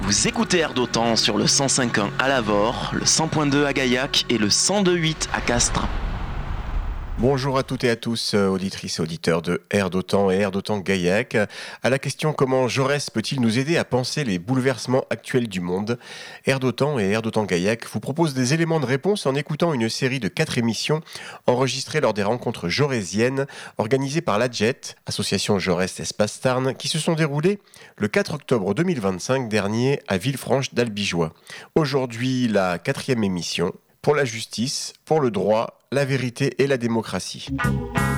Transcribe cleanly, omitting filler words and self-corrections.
Vous écoutez Air d'Otan sur le 105.1 à Lavore, le 100.2 à Gaillac et le 102.8 à Castres. Bonjour à toutes et à tous, auditrices et auditeurs de Air d'Otan et Air d'Otan Gaillac. À la question comment Jaurès peut-il nous aider à penser les bouleversements actuels du monde, Air d'Otan et Air d'Otan Gaillac vous proposent des éléments de réponse en écoutant une série de 4 émissions enregistrées lors des rencontres jaurésiennes organisées par l'ADJET, Association Jaurès Espace Tarn, qui se sont déroulées le 4 octobre 2025 dernier à Villefranche d'Albigeois. Aujourd'hui, la 4e émission pour la justice, pour le droit, la vérité et la démocratie.